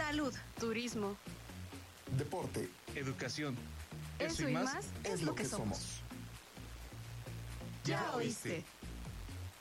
Salud, turismo, deporte, educación. eso y más es lo que somos. Ya oíste.